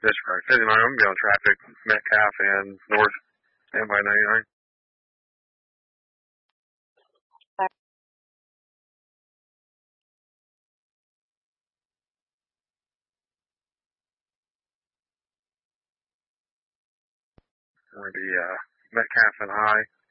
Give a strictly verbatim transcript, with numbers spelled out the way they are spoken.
That's right. fifty-nine, I'm going to be on traffic, Metcalf and North, and by ninety-nine. I'm going to be uh, Metcalf and High.